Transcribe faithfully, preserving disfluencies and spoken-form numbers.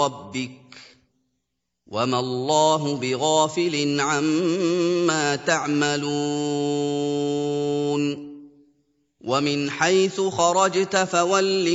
رَبِّكَ وَمَا اللَّهُ بِغَافِلٍ عَمَّا تَعْمَلُونَ وَمِنْ حَيْثُ خَرَجْتَ فَوَلِّ